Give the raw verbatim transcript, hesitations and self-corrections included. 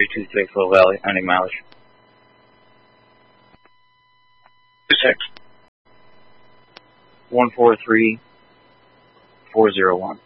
three two six, Little Valley, ending mileage. two six. one four three four zero one.